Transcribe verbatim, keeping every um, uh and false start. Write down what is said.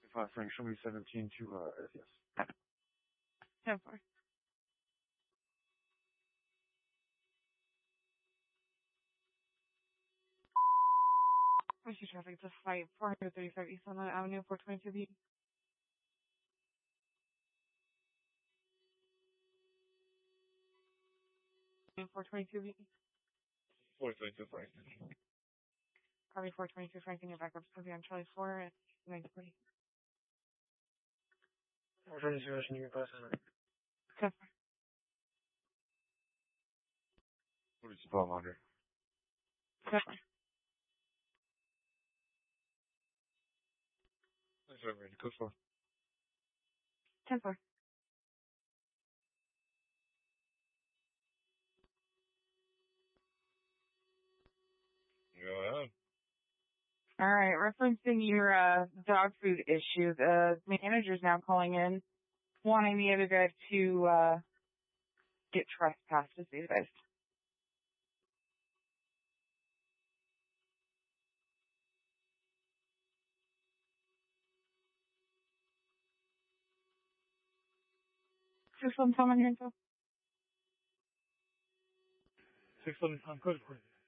five, Frank, show me seventeen to uh, S E S. ten four. Issue traffic to flight four thirty-five East Sunland Avenue, four twenty-two B. four twenty-two B. four twenty-two, Frank. Copy four twenty-two, Frank, and your backup copy on Charlie four at nine forty. four twenty-two, I should need your class on it. ten four. What is the problem under? ten four. Thanks, I'm ready. Code four. ten four. Go ahead. All right, referencing your uh, dog food issue, the manager's now calling in, wanting the other guy to uh, get trespassed as these guys. Just one time on your info. six eleven, I'm code for it.